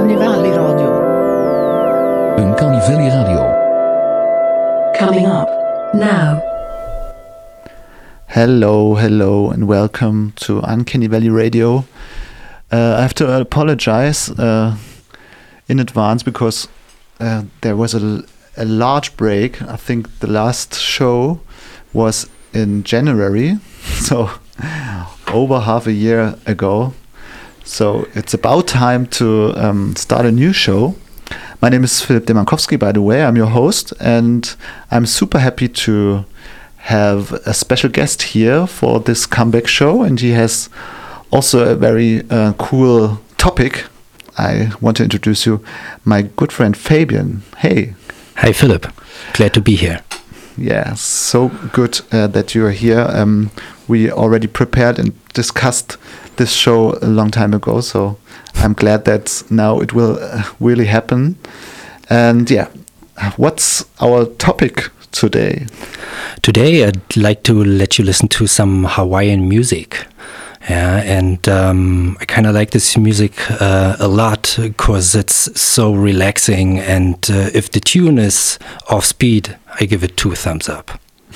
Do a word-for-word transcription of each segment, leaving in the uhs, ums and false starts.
Carnivali Radio. Carnivali Radio. Coming up now. Hello, hello, and welcome to Uncanny Valley Radio. Uh, I have to apologize uh, in advance because uh, there was a, a large break. I think the last show was in January, so over half a year ago. So it's about time to um, start a new show. My name is Philip Demankowski, by the way. I'm your host, and I'm super happy to have a special guest here for this comeback show, and he has also a very uh, cool topic. I want to introduce you, my good friend Fabian. Hey. Hi, Philip. Glad to be here. Yeah, so good uh, that you are here. Um, we already prepared and discussed this show a long time ago, so I'm glad that now it will uh, really happen. And yeah, what's our topic today? Today, I'd like to let you listen to some Hawaiian music. Yeah, and um, I kind of like this music uh, a lot because it's so relaxing. And uh, if the tune is off speed, I give it two thumbs up.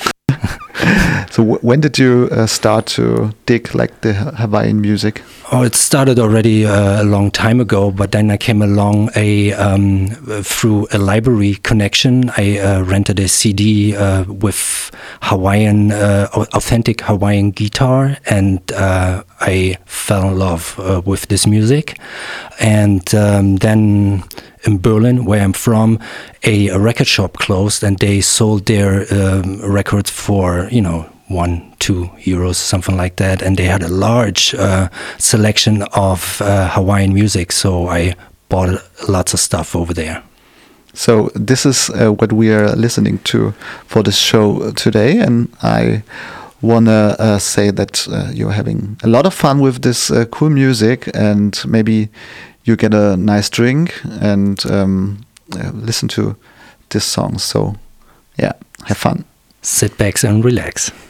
So w- when did you uh, start to dig like the Hawaiian music? Oh, it started already uh, a long time ago, but then I came along a um, through a library connection. I uh, rented a C D uh, with Hawaiian, uh, authentic Hawaiian guitar, and uh, I fell in love uh, with this music. And um, then in Berlin, where I'm from, a, a record shop closed, and they sold their um, records for, you know, one, two euros, something like that. And they had a large uh, selection of uh, Hawaiian music, so I bought lots of stuff over there. So this is uh, what we are listening to for this show today, and I want to uh, say that uh, you're having a lot of fun with this uh, cool music, and maybe you get a nice drink and um, uh, listen to this song. So yeah, have fun. Sit back and relax.